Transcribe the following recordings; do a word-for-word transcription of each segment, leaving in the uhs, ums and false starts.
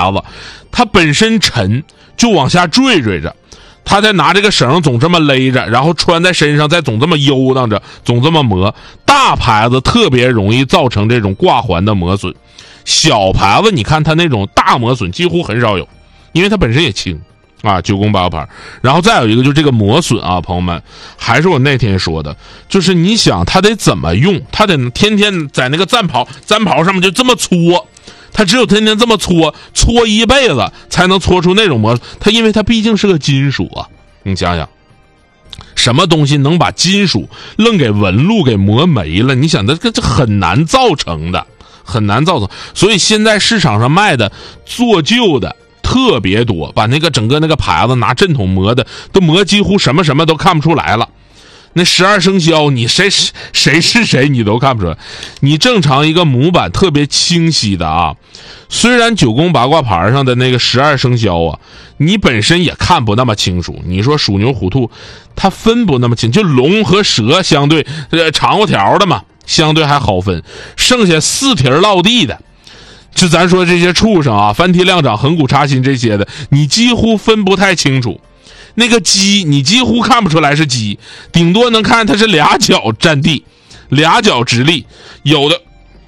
牌子，它本身沉，就往下坠坠着，他再拿这个绳总这么勒着，然后穿在身上，再总这么悠荡着，总这么磨。大牌子特别容易造成这种挂环的磨损，小牌子你看它那种大磨损几乎很少有，因为它本身也轻啊，九宫八卦牌。然后再有一个就是这个磨损啊，朋友们，还是我那天说的，就是你想它得怎么用，它得天天在那个战袍战袍上面就这么搓。它只有天天这么搓搓一辈子才能搓出那种磨，它因为它毕竟是个金属啊，你想想什么东西能把金属愣给纹路给磨没了，你想这这很难造成的，很难造成。所以现在市场上卖的做旧的特别多，把那个整个那个牌子拿针筒磨的都磨几乎什么什么都看不出来了。那十二生肖你谁谁是谁你都看不出来，你正常一个模板特别清晰的啊，虽然九宫八卦牌上的那个十二生肖啊，你本身也看不那么清楚，你说鼠牛虎兔它分不那么清，就龙和蛇相对呃长过条的嘛，相对还好分，剩下四蹄落地的，就咱说这些畜生啊，翻蹄亮掌横骨插心这些的，你几乎分不太清楚。那个鸡你几乎看不出来是鸡，顶多能看它是俩脚站地，俩脚直立，有的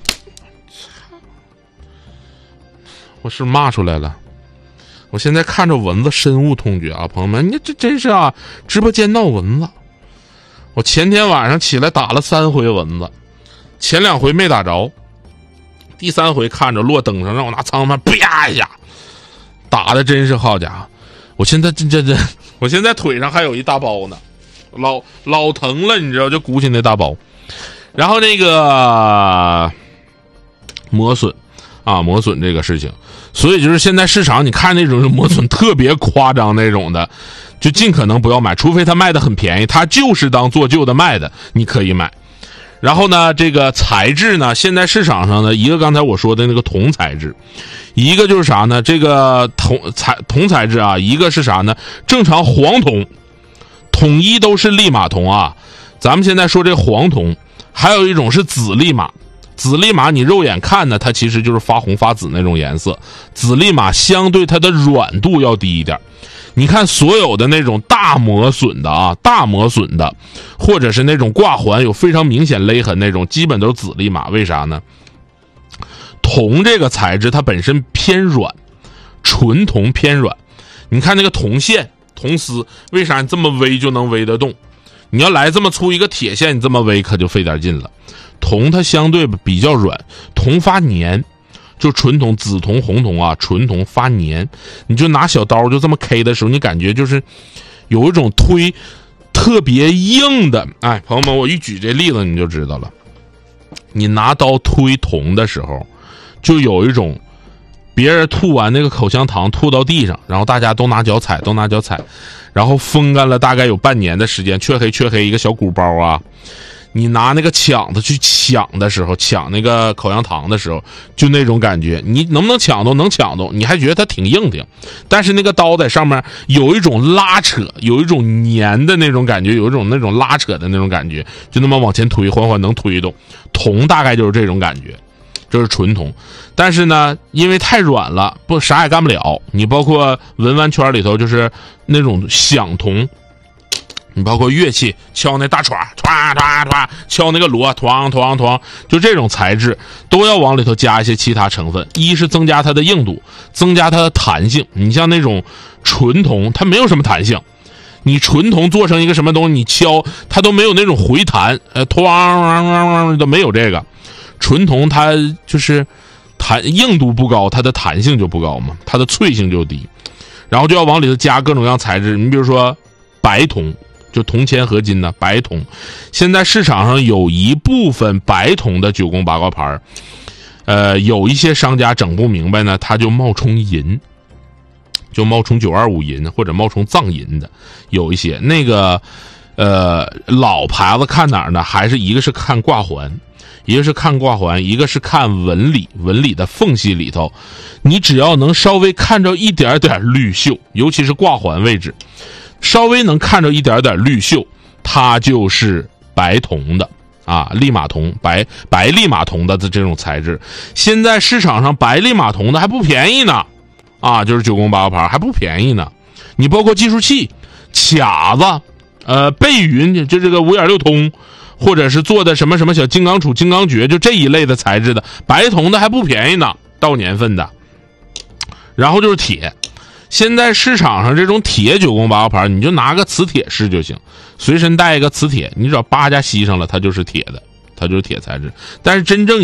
我是骂出来了。我现在看着蚊子深恶痛绝啊，朋友们，你这真是啊，直播间闹蚊子。我前天晚上起来打了三回蚊子，前两回没打着，第三回看着落灯上，让我拿苍蝇啪一下打的，真是好家伙！我现在这这这，我现在腿上还有一大包呢，老老疼了，你知道，就鼓起那大包。然后那个磨损啊，磨损这个事情，所以就是现在市场你看那种磨损特别夸张那种的，就尽可能不要买，除非它卖的很便宜，它就是当做旧的卖的，你可以买。然后呢，这个材质呢，现在市场上呢，一个刚才我说的那个铜材质，一个就是啥呢？这个铜材铜材质啊，一个是啥呢？正常黄铜，统一都是利马铜啊。咱们现在说这黄铜，还有一种是紫利马。紫利马你肉眼看呢，它其实就是发红发紫那种颜色。紫利马相对它的软度要低一点。你看所有的那种大磨损的啊，大磨损的，或者是那种挂环有非常明显勒痕那种，基本都是紫利马。为啥呢？铜这个材质它本身偏软，纯铜偏软。你看那个铜线铜丝，为啥你这么微就能微得动？你要来这么粗一个铁线，你这么微可就费点劲了。铜它相对比较软，铜发黏，就纯铜、紫铜、红铜啊，纯铜发黏，你就拿小刀就这么 K 的时候，你感觉就是有一种推特别硬的。哎，朋友们，我一举这例子你就知道了。你拿刀推铜的时候，就有一种别人吐完那个口香糖吐到地上，然后大家都拿脚踩，都拿脚踩，然后风干了大概有半年的时间，黢黑黢黑一个小鼓包啊。你拿那个抢子去抢的时候，抢那个口香糖的时候，就那种感觉，你能不能抢到？能抢到，你还觉得它挺硬挺，但是那个刀在上面有一种拉扯，有一种粘的那种感觉，有一种那种拉扯的那种感觉，就那么往前推，缓缓能推动。铜大概就是这种感觉，这是纯铜。但是呢，因为太软了，不啥也干不了。你包括文玩圈里头就是那种响铜。你包括乐器敲那大镲，唰唰唰，敲那个锣，哐哐哐，就这种材质都要往里头加一些其他成分。一是增加它的硬度，增加它的弹性。你像那种纯铜，它没有什么弹性。你纯铜做成一个什么东西，你敲它都没有那种回弹，呃，哐都没有这个。纯铜它就是弹硬度不高，它的弹性就不高嘛，它的脆性就低。然后就要往里头加各种各样材质，你比如说白铜。就铜铅合金的白铜，现在市场上有一部分白铜的九宫八卦牌，呃，有一些商家整不明白呢，他就冒充银，就冒充九二五银或者冒充藏银的，有一些那个呃老牌子看哪儿呢？还是一个是看挂环，一个是看挂环，一个是看纹理，纹理的缝隙里头，你只要能稍微看着一点点绿锈，尤其是挂环位置。稍微能看着一点点绿锈，它就是白铜的啊，利马铜，白白利马铜的这种材质。现在市场上白利马铜的还不便宜呢， 啊，就是九宫八卦盘，还不便宜呢。你包括计数器、卡子、呃背云，就这个五眼六通，或者是做的什么什么小金刚杵、金刚诀，就这一类的材质的，白铜的还不便宜呢，到年份的。然后就是铁，现在市场上这种铁九宫八卦盘，你就拿个磁铁式就行，随身带一个磁铁，你只要扒家吸上了，它就是铁的，它就是铁材质。但是真正